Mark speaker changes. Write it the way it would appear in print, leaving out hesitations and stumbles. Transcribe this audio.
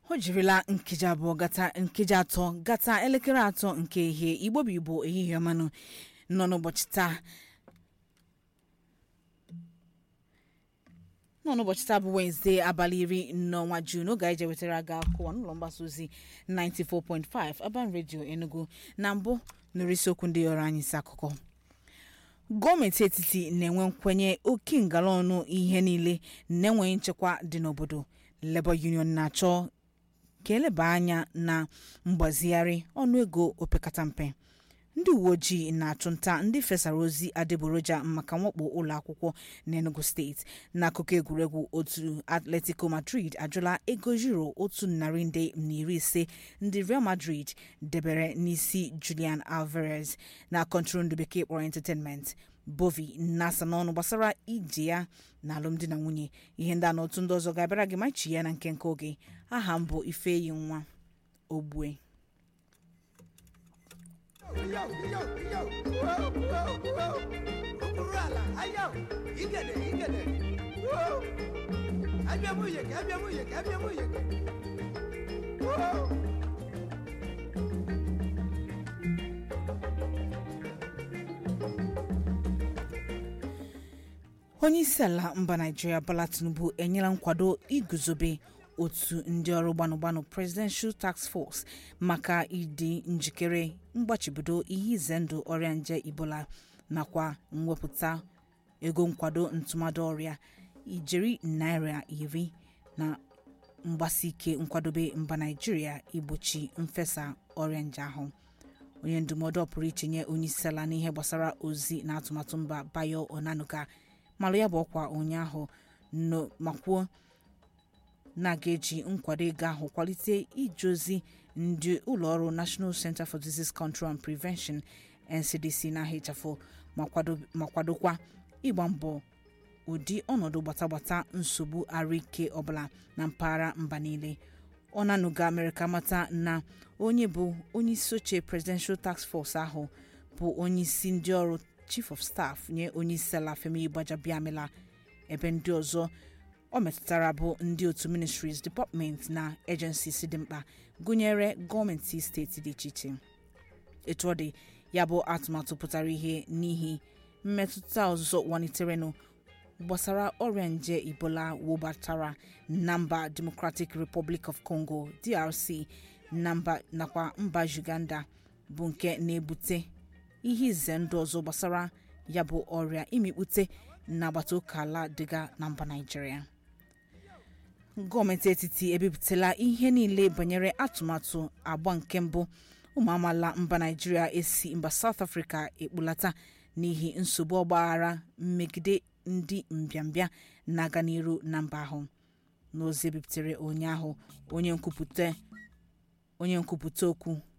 Speaker 1: O jirila nkeji abụọ nkeji atọ gata elekere atọ nke ihe Igbo bụ Igbo ehihie ọmanụ nọ n'ụbọchị taa bụ Wednesday abalị 10 n'ọnwa June oge anyị wetara aga akụwa n'ụlọ mgbasa ozi 94.5 Urban Radio Enugu na mbụ nụrụ isiokwu ndị ọrụ anyị isi akụkọ. Gọọmenti etiti na-enwe nkwenye oke ngala ọnụ ihe niile na-enweghị nchekwa dị n'obodo. Labour Union na-achọ ka eleba anya na mgbazigharị ọnụego opekata mpe. Ndị uwe ojii na-achụ nta ndị fesara ozi adịgboroja maka mwakpo ụlọ akwụkwọ n'Enugu steeti. N'akụkọ egwuregwu, otu Atletico Madrid ajụla ego euro 150 ndị Real Madrid debere n'isi Julian Alvarez. Na kọntrol bekee kpọrọ entertainment, Bovi nasa n'ọnụ gbasara ije ya na alụmdi na nwunye. Ihe ndị a na otu ndị ọzọ ga-abịara gị ma chi ya na nke oge. Aha m bụ Ifeyi Nwa Ogbue. Onye isi ala mba Nigeria Bola Tinubu enyela nkwado iguzobe otu ndị ọrụ gbanụgbanụ Presidential Task Force maka ịdị njikere mgbachibido ihe ize ndụ ọrịa nje Ebola nakwa mwepụta ego nkwado ntụmadị ọrịa ijeri naira 10 na mgbasi ike nkwadobe mba Nigeria igbochi mfesa ọrịa nje ahụ. Onye ndụmọdụ pụrụ iche nye onye isi ala n'ihe gbasara ozi na atụmatụ mba Bayo Onanuga malụ ya bụ ọkwa ụnyaahụ ma kwuo na ga-eji nkwado ego ahụ kwalite ije ozi ndị ụlọọrụ National Center for Disease Control and Prevention NCDC na-ahịchafụ ma kwadokwa ịgba mbọ ụdị ọnọdụ gbatagbata nsogbu arụike ọbụla na mpaghara mba niile. Onanuga mere ka mata na onye bụ onye isi oche Presidential Task Force ahụ bụ onye isi ndị ọrụ Chief of Staff nye onye isi ala Femi Gbajabiamila. Ebe ndị ọzọ o metụtara bụ ndị otu ministries, departments na agencies dị mkpa gụnyere gọọmenti steeti dị iche iche. Etu ọ dị, ya bụ atụmatụ pụtara ihe n'ihi mmetụta ọzọ waliterenụ gbasara ọrịa nje Ebola wụbatara na mba Democratic Republic of Congo DRC nakwa mba Uganda, bụ nke na-ebute ihe ize ndụ ọzọ gbasara ya bụ ọrịa imikpute n'agbata oke ala dịga na mba Nigeria. Gọọmenti etiti ebipụtala ihe niile banyere atụmatụ agba nke mbụ ụmụ amaala mba Nigeria esi mba South Africa ekpulata n'ihi nsogbu ọgbaghara mmegide ndị mbịambịa na-aga n'iru na mba ahụ. N'ozi ebipụtara ụnyaahụ, onye nkwupụta okwu